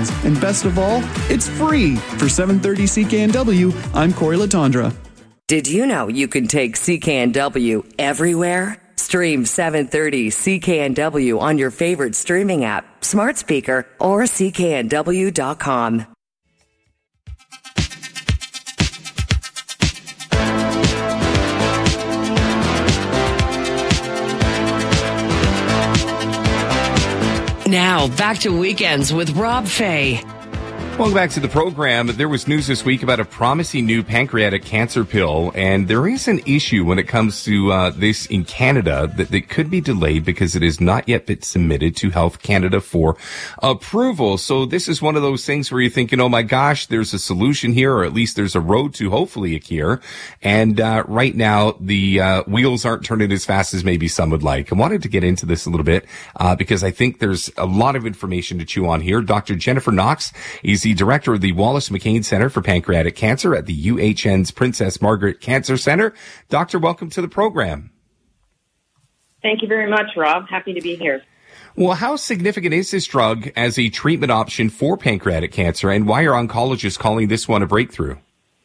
options. And best of all, it's free. For 730 CKNW, I'm Corey Latondra. Did you know you can take CKNW everywhere? Stream 730 CKNW on your favorite streaming app, smart speaker, or CKNW.com. Now, back to Weekends with Rob Fay. Welcome back to the program. There was news this week about a promising new pancreatic cancer pill, and there is an issue when it comes to this in Canada that could be delayed because it has not yet been submitted to Health Canada for approval. So this is one of those things where you're thinking, oh my gosh, there's a solution here, or at least there's a road to hopefully a cure. And right now, the wheels aren't turning as fast as maybe some would like. I wanted to get into this a little bit because I think there's a lot of information to chew on here. Dr. Jennifer Knox is the director of the Wallace McCain Center for Pancreatic Cancer at the UHN's Princess Margaret Cancer Center. Doctor, welcome to the program. Thank you very much, Rob. Happy to be here. Well, how significant is this drug as a treatment option for pancreatic cancer, and why are oncologists calling this one a breakthrough?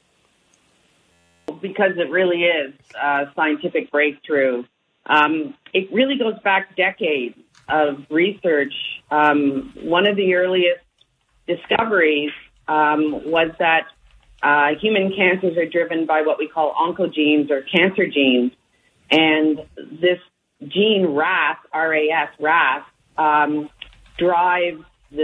Because it really is a scientific breakthrough. It really goes back decades of research. One of the earliest discoveries was that human cancers are driven by what we call oncogenes or cancer genes. And this gene RAS, RAS, drives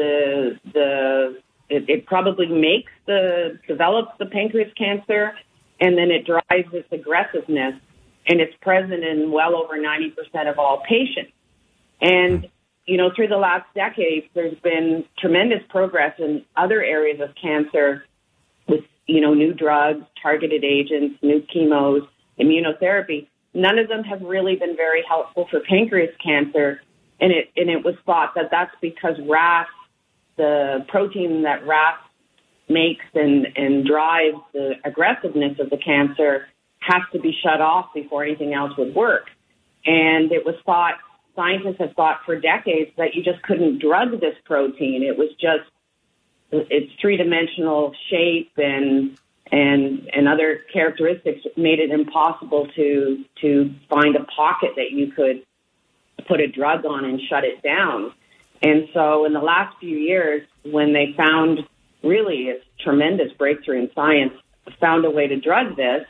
it probably develops the pancreas cancer, and then it drives its aggressiveness, and it's present in well over 90% of all patients. And you know, through the last decade, there's been tremendous progress in other areas of cancer with, you know, new drugs, targeted agents, new chemos, immunotherapy. None of them have really been very helpful for pancreas cancer. And it was thought that that's because RAS, the protein that RAS makes and drives the aggressiveness of the cancer, has to be shut off before anything else would work. And it was thought, scientists have thought for decades that you just couldn't drug this protein. It was just its three-dimensional shape and other characteristics made it impossible to find a pocket that you could put a drug on and shut it down. And so in the last few years, when they found really a tremendous breakthrough in science, found a way to drug this,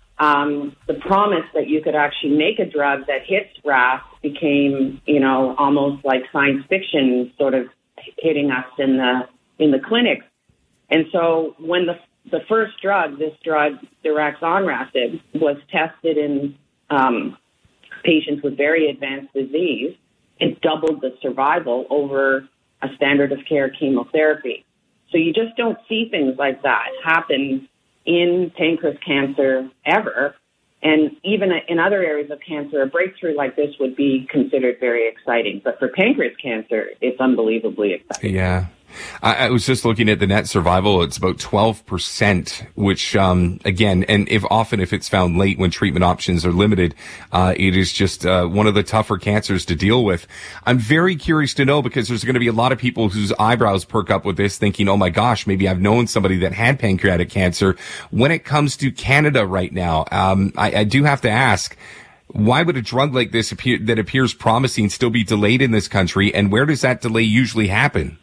the promise that you could actually make a drug that hits RAS became, you know, almost like science fiction sort of hitting us in the clinics. And so when the first drug, this drug, daraxonrasib, was tested in patients with very advanced disease, it doubled the survival over a standard of care chemotherapy. So you just don't see things like that happen in pancreas cancer ever. And even in other areas of cancer, a breakthrough like this would be considered very exciting. But for pancreas cancer, it's unbelievably exciting. Yeah. I was just looking at the net survival. It's about 12%, which, again, and if it's found late when treatment options are limited, it is just, one of the tougher cancers to deal with. I'm very curious to know, because there's going to be a lot of people whose eyebrows perk up with this thinking, oh my gosh, maybe I've known somebody that had pancreatic cancer. When it comes to Canada right now, I do have to ask, why would a drug like this that appears promising still be delayed in this country? And where does that delay usually happen?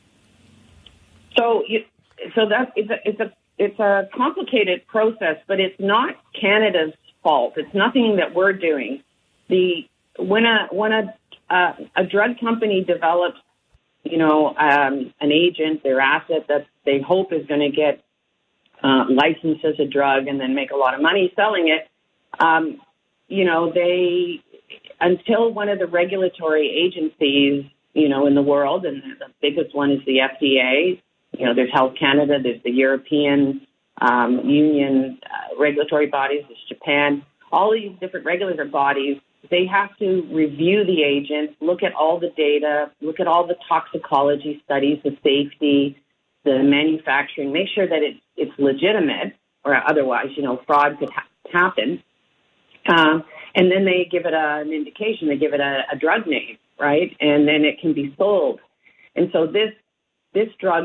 So that it's a complicated process, but it's not Canada's fault. It's nothing that we're doing. When a drug company develops, you know, an agent, their asset that they hope is going to get licensed as a drug and then make a lot of money selling it, you know, until one of the regulatory agencies, you know, in the world, and the biggest one is the FDA. You know, there's Health Canada, there's the European Union regulatory bodies, there's Japan. All these different regulatory bodies, they have to review the agent, look at all the data, look at all the toxicology studies, the safety, the manufacturing, make sure that it's legitimate, or otherwise, you know, fraud could happen. And then they give it an indication, they give it a drug name, right? And then it can be sold. And so this drug